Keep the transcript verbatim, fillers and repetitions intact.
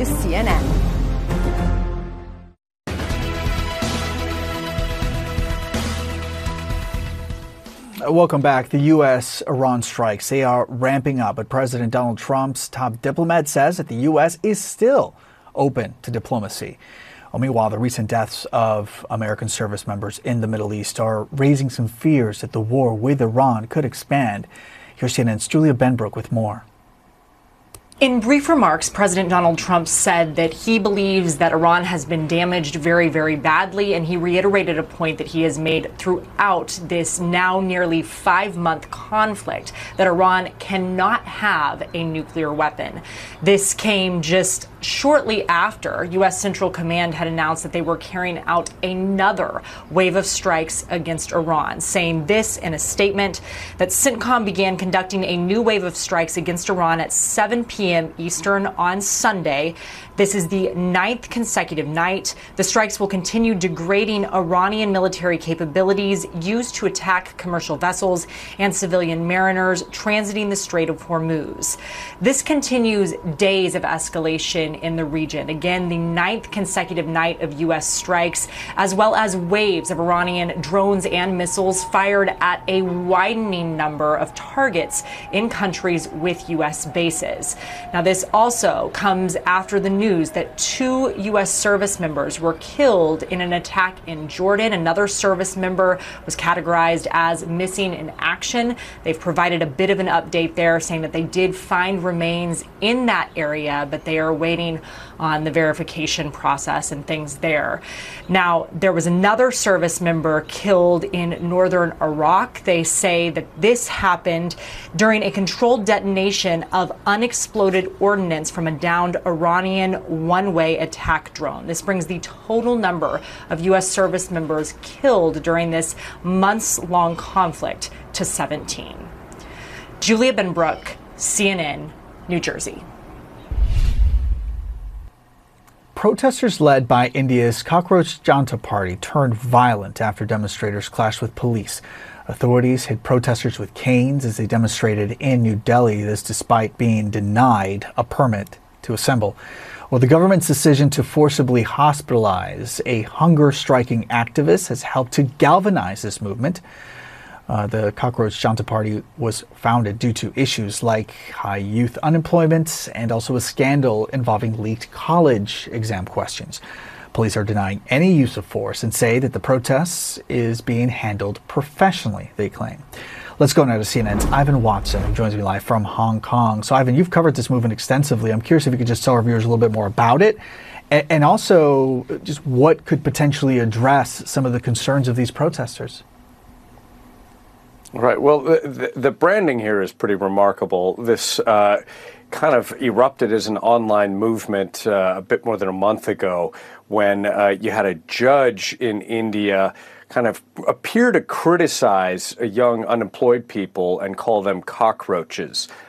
is C N N. Welcome back. The U S Iran strikes, they are ramping up, but President Donald Trump's top diplomat says that the U S is still open to diplomacy. Well, meanwhile, the recent deaths of American service members in the Middle East are raising some fears that the war with Iran could expand. Here's C N N's Julia Benbrook with more. In brief remarks, President Donald Trump said that he believes that Iran has been damaged very, very badly, and he reiterated a point that he has made throughout this now nearly five-month conflict, that Iran cannot have a nuclear weapon. This came just shortly after U S Central Command had announced that they were carrying out another wave of strikes against Iran, saying this in a statement that CENTCOM began conducting a new wave of strikes against Iran at seven p.m. Eastern on Sunday. This is the ninth consecutive night. The strikes will continue degrading Iranian military capabilities used to attack commercial vessels and civilian mariners transiting the Strait of Hormuz. This continues days of escalation in the region. Again, the ninth consecutive night of U S strikes, as well as waves of Iranian drones and missiles fired at a widening number of targets in countries with U S bases. Now, this also comes after the news that two U S service members were killed in an attack in Jordan. Another service member was categorized as missing in action. They've provided a bit of an update there, saying that they did find remains in that area, but they are waiting on the verification process and things there. Now, there was another service member killed in northern Iraq. They say that this happened during a controlled detonation of unexploded ordnance from a downed Iranian one-way attack drone. This brings the total number of U S service members killed during this months-long conflict to seventeen. Julia Benbrook, C N N, New Jersey. Protesters led by India's Cockroach Janta Party turned violent after demonstrators clashed with police. Authorities hit protesters with canes as they demonstrated in New Delhi, this despite being denied a permit to assemble. Well, the government's decision to forcibly hospitalize a hunger-striking activist has helped to galvanize this movement. Uh, the Cockroach Janta Party was founded due to issues like high youth unemployment and also a scandal involving leaked college exam questions. Police are denying any use of force and say that the protests is being handled professionally, they claim. Let's go now to C N N's Ivan Watson, who joins me live from Hong Kong. So, Ivan, you've covered this movement extensively. I'm curious if you could just tell our viewers a little bit more about it and, and also just what could potentially address some of the concerns of these protesters. Right. Well, the, the branding here is pretty remarkable. This uh, kind of erupted as an online movement uh, a bit more than a month ago when uh, you had a judge in India kind of appear to criticize young unemployed people and call them cockroaches.